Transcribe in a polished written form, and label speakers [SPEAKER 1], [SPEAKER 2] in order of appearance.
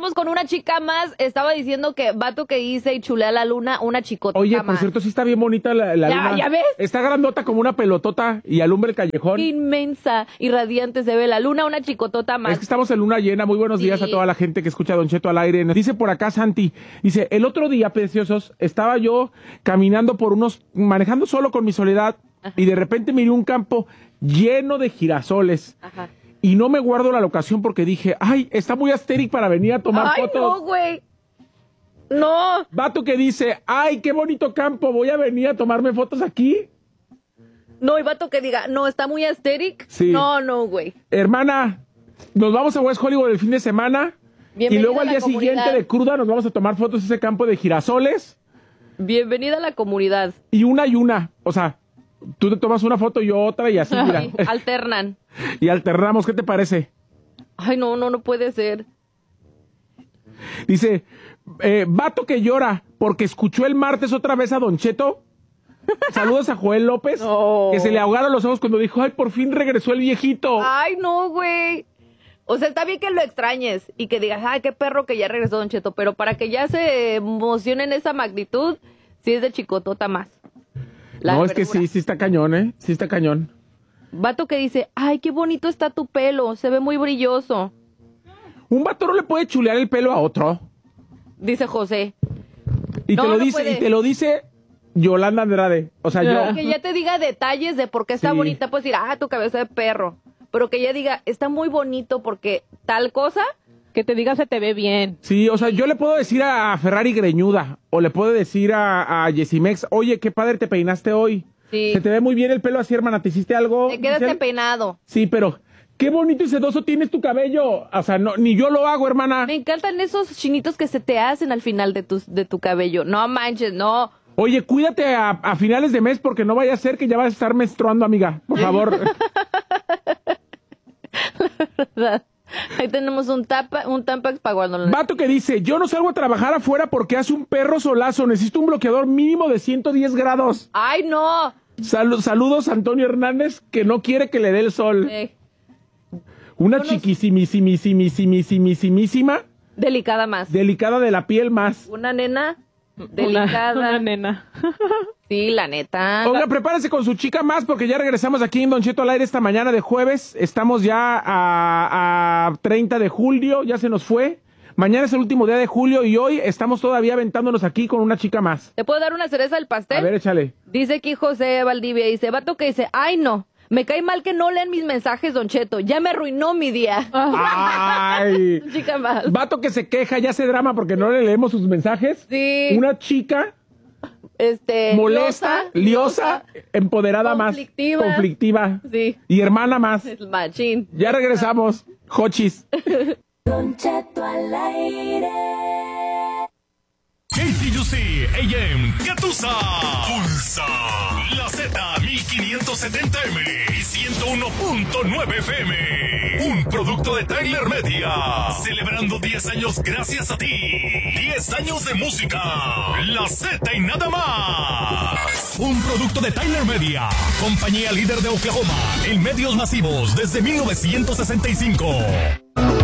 [SPEAKER 1] vamos con una chica más. Estaba diciendo que vato que hice y chulea la luna, una chicota.
[SPEAKER 2] Oye, por
[SPEAKER 1] más.
[SPEAKER 2] cierto, sí está bien bonita la luna.
[SPEAKER 1] ¿Ya ves?
[SPEAKER 2] Está grandota como una pelotota y alumbra el callejón.
[SPEAKER 1] Inmensa y radiante se ve la luna, una chicotota más.
[SPEAKER 2] Es que estamos en luna llena. Muy buenos días a toda la gente que escucha a Don Cheto al aire. Nos dice por acá Santi, dice, el otro día, preciosos, estaba yo caminando manejando solo con mi soledad. Ajá. Y de repente miré un campo lleno de girasoles. Ajá. Y no me guardo la locación porque dije, ay, está muy asteric para venir a tomar fotos.
[SPEAKER 1] Ay, no, güey. No.
[SPEAKER 2] Vato que dice, ay, qué bonito campo, voy a venir a tomarme fotos aquí.
[SPEAKER 1] No, y vato que diga, no, está muy asteric.
[SPEAKER 2] Sí.
[SPEAKER 1] No, güey.
[SPEAKER 2] Hermana, nos vamos a West Hollywood el fin de semana. Bienvenida y luego al día siguiente de cruda nos vamos a tomar fotos en ese campo de girasoles.
[SPEAKER 1] Bienvenida a la comunidad.
[SPEAKER 2] Y una. O sea, tú te tomas una foto y yo otra y así, mira.
[SPEAKER 1] Alternan.
[SPEAKER 2] Y alternamos, ¿qué te parece?
[SPEAKER 1] Ay, no puede ser.
[SPEAKER 2] Dice, vato que llora porque escuchó el martes otra vez a Don Cheto. Saludos a Joel López, que se le ahogaron los ojos cuando dijo, ay, por fin regresó el viejito.
[SPEAKER 1] Ay, no, güey. O sea, está bien que lo extrañes y que digas, ay, qué perro que ya regresó Don Cheto, pero para que ya se emocione en esa magnitud, sí es de chicotota más.
[SPEAKER 2] No, es que sí está cañón, ¿eh? Sí está cañón.
[SPEAKER 1] Vato que dice, ay, qué bonito está tu pelo, se ve muy brilloso.
[SPEAKER 2] Un vato no le puede chulear el pelo a otro.
[SPEAKER 1] Dice José.
[SPEAKER 2] Y te lo dice Yolanda Andrade. O sea, yo.
[SPEAKER 1] Que ya te diga detalles de por qué está bonita, pues decir, tu cabeza de perro. Pero que ella diga, está muy bonito porque tal cosa.
[SPEAKER 3] Que te diga, se te ve bien.
[SPEAKER 2] Sí, o sea, yo le puedo decir a Ferrari greñuda, o le puedo decir a Jessimex, oye, qué padre te peinaste hoy.
[SPEAKER 1] Sí.
[SPEAKER 2] Se te ve muy bien el pelo así, hermana, ¿te hiciste algo?
[SPEAKER 1] Te quedaste peinado.
[SPEAKER 2] Sí, pero qué bonito y sedoso tienes tu cabello. O sea, no, ni yo lo hago, hermana.
[SPEAKER 1] Me encantan esos chinitos que se te hacen al final de tu cabello. No manches, no.
[SPEAKER 2] Oye, cuídate a finales de mes porque no vaya a ser que ya vas a estar menstruando, amiga. Por favor.
[SPEAKER 1] La verdad. Ahí tenemos un Tampax para guardarlo.
[SPEAKER 2] Vato que dice, yo no salgo a trabajar afuera porque hace un perro solazo. Necesito un bloqueador mínimo de 110 grados.
[SPEAKER 1] ¡Ay, no!
[SPEAKER 2] Saludos a Antonio Hernández, que no quiere que le dé el sol. Una chiquisimisimísima.
[SPEAKER 1] Delicada más.
[SPEAKER 2] Delicada de la piel más.
[SPEAKER 1] Una nena delicada.
[SPEAKER 3] Una nena.
[SPEAKER 1] Sí, la neta.
[SPEAKER 2] Oiga, prepárese con su chica más porque ya regresamos aquí en Don Cheto al aire esta mañana de jueves. Estamos ya a 30 de julio, ya se nos fue. Mañana es el último día de julio y hoy estamos todavía aventándonos aquí con una chica más.
[SPEAKER 1] ¿Te puedo dar una cereza del pastel?
[SPEAKER 2] A ver, échale.
[SPEAKER 1] Dice aquí José Valdivia, dice, vato que dice, ay no, me cae mal que no lean mis mensajes, Don Cheto, ya me arruinó mi día.
[SPEAKER 2] Ay.
[SPEAKER 1] Chica más.
[SPEAKER 2] Vato que se queja, ya hace drama porque no le leemos sus mensajes.
[SPEAKER 1] Sí.
[SPEAKER 2] Una chica molesta, liosa, empoderada
[SPEAKER 1] conflictiva.
[SPEAKER 2] más, conflictiva.
[SPEAKER 1] Sí.
[SPEAKER 2] Y hermana más.
[SPEAKER 1] Es machín.
[SPEAKER 2] Ya regresamos. Jochis.
[SPEAKER 4] Don Cheto al aire.
[SPEAKER 5] KTUC AM Catusa. Pulsa. La Z 1570M y 101.9 FM. Un producto de Tyler Media. Celebrando 10 años gracias a ti. 10 años de música. La Z y nada más. Un producto de Tyler Media. Compañía líder de Oklahoma en medios masivos desde 1965.